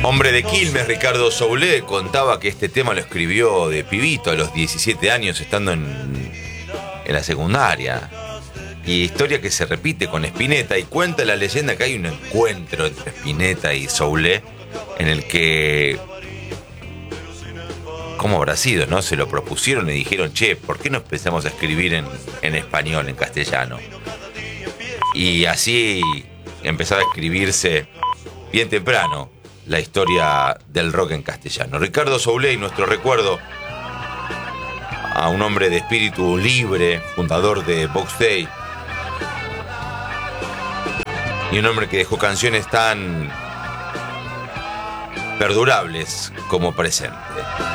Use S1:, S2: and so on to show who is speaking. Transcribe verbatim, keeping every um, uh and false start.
S1: Hombre de Quilmes, Ricardo Soule, contaba que este tema lo escribió de pibito a los diecisiete años, estando en, en la secundaria. Y historia que se repite con Spinetta, y cuenta la leyenda que hay un encuentro entre Spinetta y Soule en el que, ¿cómo habrá sido, no? Se lo propusieron y dijeron, che, ¿por qué no empezamos a escribir en, en español, en castellano? Y así empezaba a escribirse bien temprano la historia del rock en castellano. Ricardo Soule, nuestro recuerdo a un hombre de espíritu libre, fundador de Box Day, y un hombre que dejó canciones tan perdurables como presente.